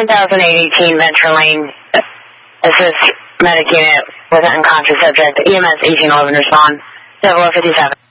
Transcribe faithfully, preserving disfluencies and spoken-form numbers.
thousand eight eighteen Venture Lane. Assist medic unit with an unconscious subject. E M S eighteen eleven respond. Double O fifty-seven.